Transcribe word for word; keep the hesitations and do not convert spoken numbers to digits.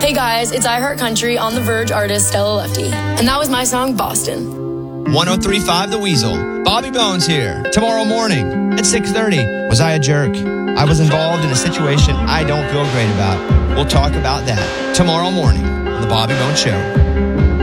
Hey guys, it's iHeart Country on the Verge artist Stella Lefty. And that was my song, Boston. one oh three point five The Weasel. Bobby Bones here. Tomorrow morning at six thirty. Was I a jerk? I was involved in a situation I don't feel great about. We'll talk about that tomorrow morning on The Bobby Bones Show.